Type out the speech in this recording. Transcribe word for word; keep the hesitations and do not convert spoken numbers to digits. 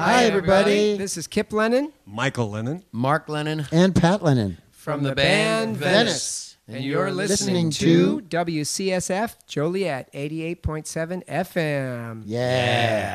Hi, everybody. This is Kip Lennon Michael Lennon. Mark Lennon. And Pat Lennon. from the band Venice. And you're listening to W C S F Joliet eighty-eight point seven F M. Yeah.